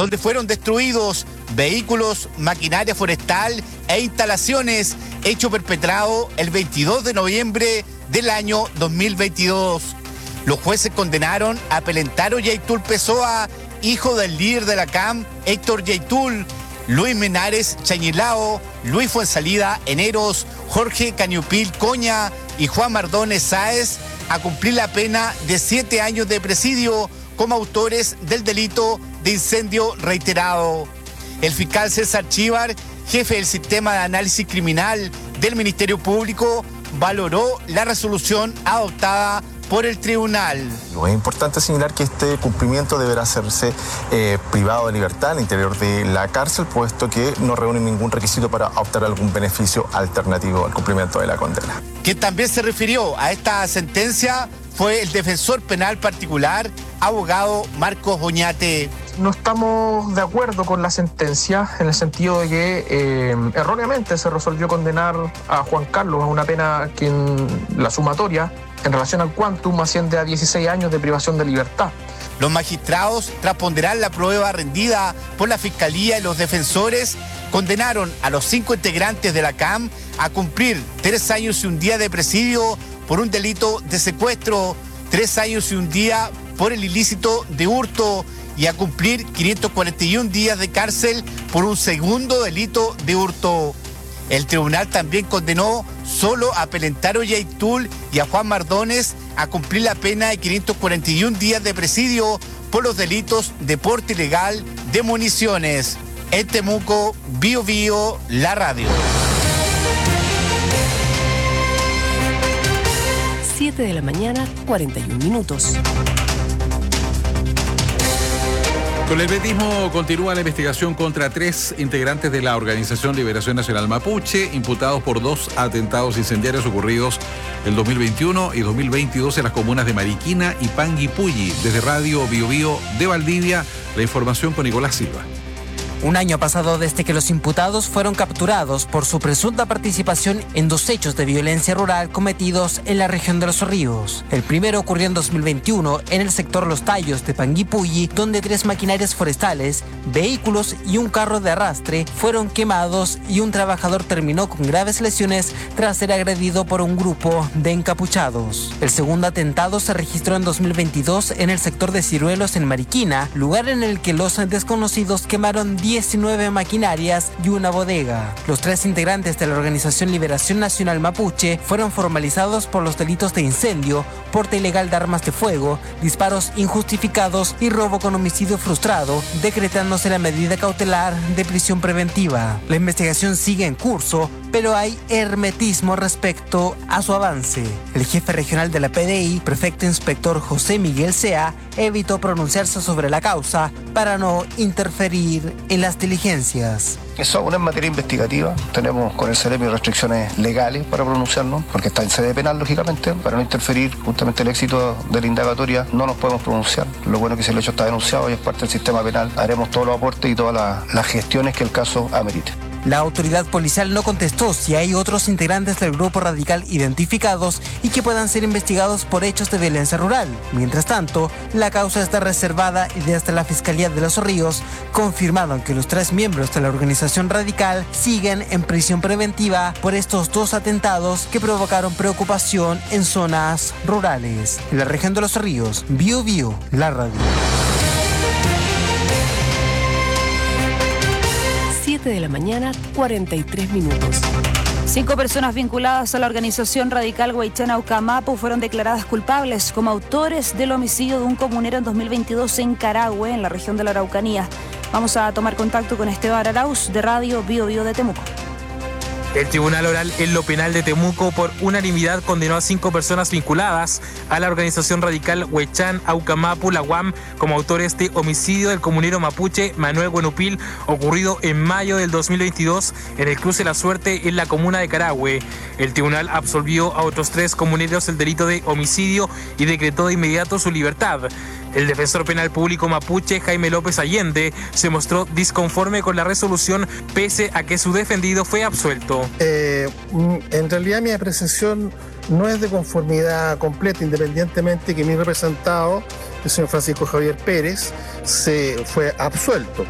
donde fueron destruidos vehículos, maquinaria forestal e instalaciones, hecho perpetrado el 22 de noviembre del año 2022. Los jueces condenaron a Pelentaro Yaitul Pessoa, hijo del líder de la CAM, Héctor Yaitul, Luis Menares Chañilao, Luis Fuensalida Eneros, Jorge Cañupil Coña y Juan Mardones Sáez, a cumplir la pena de 7 años de presidio como autores del delito de incendio reiterado. El fiscal César Chívar, jefe del sistema de análisis criminal del Ministerio Público, valoró la resolución adoptada por el tribunal. Es importante señalar que este cumplimiento deberá hacerse privado de libertad al interior de la cárcel, puesto que no reúne ningún requisito para optar algún beneficio alternativo al cumplimiento de la condena. Quien también se refirió a esta sentencia fue el defensor penal particular, abogado Marcos Oñate. No estamos de acuerdo con la sentencia en el sentido de que erróneamente se resolvió condenar a Juan Carlos a una pena que en la sumatoria en relación al quantum asciende a 16 años de privación de libertad. Los magistrados, tras ponderar la prueba rendida por la Fiscalía y los defensores, condenaron a los 5 integrantes de la CAM a cumplir 3 años y un día de presidio por un delito de secuestro, 3 años y un día por el ilícito de hurto y a cumplir 541 días de cárcel por un segundo delito de hurto. El tribunal también condenó solo a Pelentaro Yaitul y a Juan Mardones a cumplir la pena de 541 días de presidio por los delitos de porte ilegal de municiones. En Temuco, Bio Bio, la radio. 7 de la mañana, 41 minutos. Con el vetismo continúa la investigación contra 3 integrantes de la Organización Liberación Nacional Mapuche, imputados por 2 atentados incendiarios ocurridos el 2021 y 2022 en las comunas de Mariquina y Panguipulli. Desde Radio Bio Bio de Valdivia, la información con Nicolás Silva. Un año ha pasado desde que los imputados fueron capturados por su presunta participación en 2 hechos de violencia rural cometidos en la región de Los Ríos. El primero ocurrió en 2021 en el sector Los Tallos de Panguipulli, donde 3 maquinarias forestales, vehículos y un carro de arrastre fueron quemados y un trabajador terminó con graves lesiones tras ser agredido por un grupo de encapuchados. El segundo atentado se registró en 2022 en el sector de Ciruelos en Mariquina, lugar en el que los desconocidos quemaron 19 maquinarias y una bodega. Los 3 integrantes de la Organización Liberación Nacional Mapuche fueron formalizados por los delitos de incendio, porte ilegal de armas de fuego, disparos injustificados y robo con homicidio frustrado, decretándose la medida cautelar de prisión preventiva. La investigación sigue en curso, pero hay hermetismo respecto a su avance. El jefe regional de la PDI, prefecto inspector José Miguel Sea, evitó pronunciarse sobre la causa para no interferir en las diligencias. Eso aún en materia investigativa. Tenemos con el Ceremio restricciones legales para pronunciarnos, porque está en sede penal, lógicamente, para no interferir justamente el éxito de la indagatoria. No nos podemos pronunciar. Lo bueno es que si el hecho está denunciado y es parte del sistema penal, haremos todos los aportes y todas las gestiones que el caso amerite. La autoridad policial no contestó si hay otros integrantes del grupo radical identificados y que puedan ser investigados por hechos de violencia rural. Mientras tanto, la causa está reservada y desde la Fiscalía de Los Ríos confirmaron que los 3 miembros de la organización radical siguen en prisión preventiva por estos 2 atentados que provocaron preocupación en zonas rurales. En la región de Los Ríos, Bio Bio, la radio. 7 de la mañana, 43 minutos. 5 personas vinculadas a la organización radical Huaychán Aucamapu fueron declaradas culpables como autores del homicidio de un comunero en 2022 en Carahue, en la región de la Araucanía. Vamos a tomar contacto con Esteban Arauz de Radio Bio Bio de Temuco. El Tribunal Oral en lo Penal de Temuco por unanimidad condenó a 5 personas vinculadas a la organización radical Huaychán Aucamapu, la UAM, como autores de homicidio del comunero mapuche Manuel Huenupil, ocurrido en mayo del 2022 en el cruce La Suerte en la comuna de Carahue. El tribunal absolvió a otros 3 comuneros el delito de homicidio y decretó de inmediato su libertad. El defensor penal público mapuche, Jaime López Allende, se mostró disconforme con la resolución pese a que su defendido fue absuelto. En realidad mi apreciación no es de conformidad completa, independientemente que mi representado, el señor Francisco Javier Pérez, se fue absuelto.